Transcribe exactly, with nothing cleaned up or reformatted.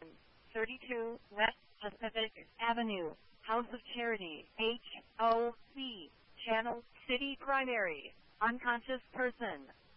thirty-two West Pacific Avenue, House of Charity, H O C, Channel City Primary, unconscious person.